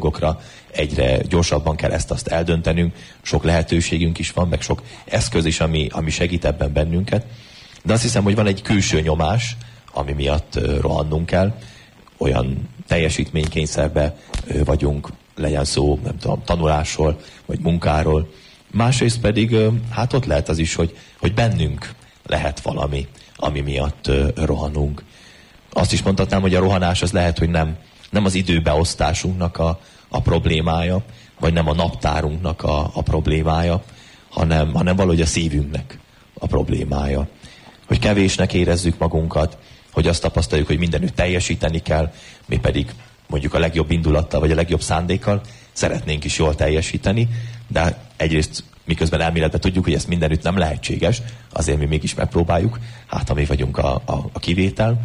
dolgokra, egyre gyorsabban kell ezt-azt eldöntenünk, sok lehetőségünk is van, meg sok eszköz is, ami segít ebben bennünket. De azt hiszem, hogy van egy külső nyomás, ami miatt rohannunk kell, olyan teljesítménykényszerbe vagyunk, legyen szó, nem tudom, tanulásról, vagy munkáról. Másrészt pedig, hát ott lehet az is, hogy bennünk lehet valami, ami miatt rohanunk. Azt is mondhatnám, hogy a rohanás az lehet, hogy nem az időbeosztásunknak a problémája, vagy nem a naptárunknak a problémája, hanem valahogy a szívünknek a problémája. Hogy kevésnek érezzük magunkat, hogy azt tapasztaljuk, hogy mindenütt teljesíteni kell, mi pedig mondjuk a legjobb indulattal, vagy a legjobb szándékkal szeretnénk is jól teljesíteni, de egyrészt miközben elméletben tudjuk, hogy ez mindenütt nem lehetséges, azért mi mégis megpróbáljuk, hát ha mi vagyunk a kivétel,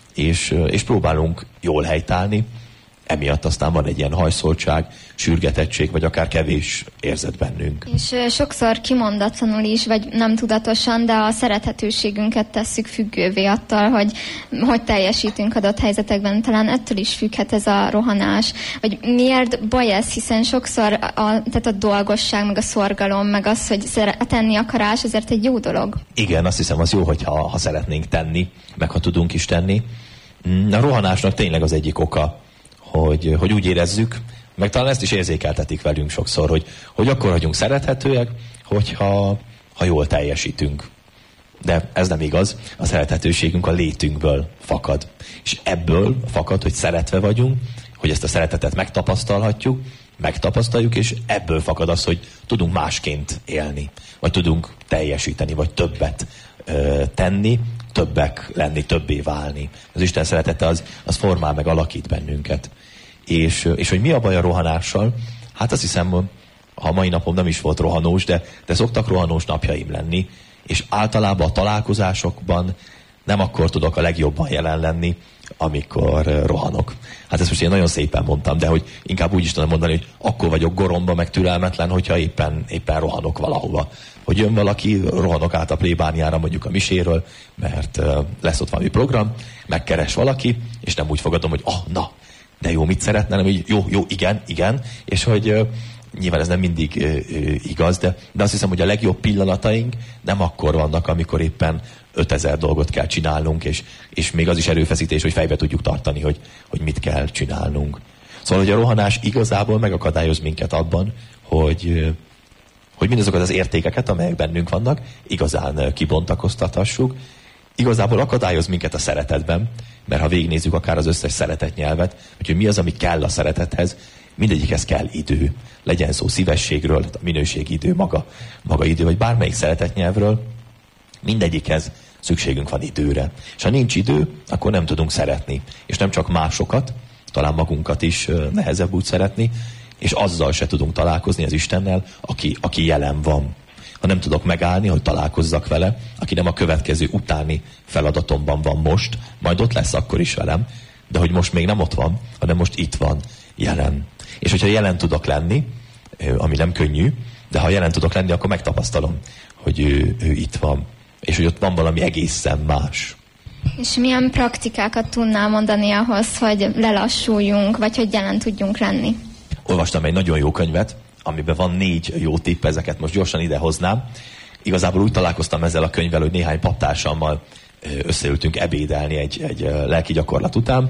és próbálunk jól helytállni, emiatt aztán van egy ilyen hajszoltság, sürgetettség, vagy akár kevés érzet bennünk. És sokszor kimondatlanul is, vagy nem tudatosan, de a szerethetőségünket tesszük függővé attól, hogy teljesítünk adott helyzetekben. Talán ettől is függhet ez a rohanás. Vagy miért baj ez, hiszen sokszor tehát a dolgosság, meg a szorgalom, meg az, hogy a tenni akarás, azért egy jó dolog. Igen, azt hiszem, az jó, hogyha szeretnénk tenni, meg ha tudunk is tenni. A rohanásnak tényleg az egyik oka, hogy úgy érezzük, meg talán ezt is érzékeltetik velünk sokszor, hogy akkor vagyunk szerethetőek, hogyha jól teljesítünk. De ez nem igaz, a szerethetőségünk a létünkből fakad. És ebből fakad, hogy szeretve vagyunk, hogy ezt a szeretetet megtapasztaljuk, és ebből fakad az, hogy tudunk másként élni, vagy tudunk teljesíteni, vagy többet tenni, többek lenni, többé válni. Az Isten szeretete az formál meg alakít bennünket. És hogy mi a baj a rohanással? Hát azt hiszem, ha mai napom nem is volt rohanós, de szoktak rohanós napjaim lenni, és általában a találkozásokban nem akkor tudok a legjobban jelen lenni, amikor rohanok. Hát ezt most én nagyon szépen mondtam, de hogy inkább úgy is tudom mondani, hogy akkor vagyok goromba, meg türelmetlen, hogyha éppen rohanok valahova. Hogy jön valaki, rohanok át a plébániára mondjuk a miséről, mert lesz ott valami program, megkeres valaki, és nem úgy fogadom, hogy na, de jó, mit szeretne, hanem hogy jó, igen, és hogy nyilván ez nem mindig igaz, de azt hiszem, hogy a legjobb pillanataink nem akkor vannak, amikor éppen 5000 dolgot kell csinálnunk, és még az is erőfeszítés, hogy fejbe tudjuk tartani, hogy mit kell csinálnunk. Szóval, hogy a rohanás igazából megakadályoz minket abban, hogy mindazokat az értékeket, amelyek bennünk vannak, igazán kibontakoztathassuk. Igazából akadályoz minket a szeretetben, mert ha végignézzük akár az összes szeretetnyelvet, hogy mi az, ami kell a szeretethez, mindegyikhez kell idő. Legyen szó szívességről, a minőségi idő, maga idő, vagy bármelyik szeretetnyelvről, mindegyikhez szükségünk van időre. És ha nincs idő, akkor nem tudunk szeretni. És nem csak másokat, talán magunkat is nehezebb úgy szeretni, és azzal se tudunk találkozni az Istennel, aki jelen van. Ha nem tudok megállni, hogy találkozzak vele, aki nem a következő utáni feladatomban van most, majd ott lesz akkor is velem, de hogy most még nem ott van, hanem most itt van, jelen. És hogyha jelen tudok lenni, ami nem könnyű, de ha jelen tudok lenni, akkor megtapasztalom, hogy ő itt van. És hogy ott van valami egészen más. És milyen praktikákat tudnál mondani ahhoz, hogy lelassuljunk, vagy hogy jelen tudjunk lenni? Olvastam egy nagyon jó könyvet, amiben van 4 jó tipp, ezeket most gyorsan idehoznám. Igazából úgy találkoztam ezzel a könyvvel, hogy néhány papptársammal összeültünk ebédelni egy lelki gyakorlat után,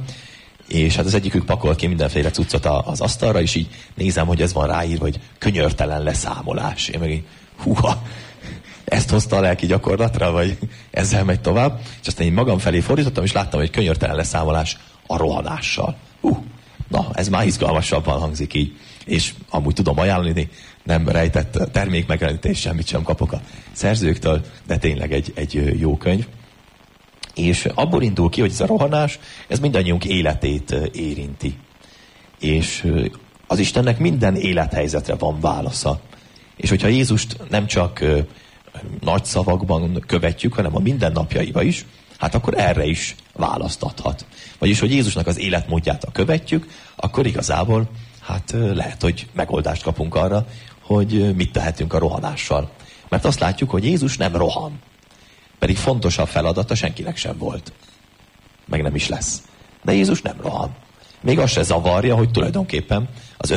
és hát az egyikük pakolt ki mindenféle cuccot az asztalra, és így nézem, hogy ez van ráírva, hogy könyörtelen leszámolás. Én meg így, ezt hozta a lelki gyakorlatra, vagy ezzel megy tovább. És aztán én magam felé fordítottam, és láttam, hogy könyörtelen leszámolás a rohanással. Na, ez már izgalmasabban hangzik így. És amúgy tudom ajánlani, nem rejtett termékmegjelenítés, semmit sem kapok a szerzőktől, de tényleg egy jó könyv. És abból indul ki, hogy ez a rohanás, ez mindannyiunk életét érinti. És az Istennek minden élethelyzetre van válasza. És hogyha Jézust nem csak nagy szavakban követjük, hanem a mindennapjaiba is, hát akkor erre is választ adhat. Vagyis, hogy Jézusnak az életmódját ha követjük, akkor igazából hát lehet, hogy megoldást kapunk arra, hogy mit tehetünk a rohanással. Mert azt látjuk, hogy Jézus nem rohan. Pedig fontosabb feladata senkinek sem volt. Meg nem is lesz. De Jézus nem rohan. Még az se zavarja, hogy tulajdonképpen az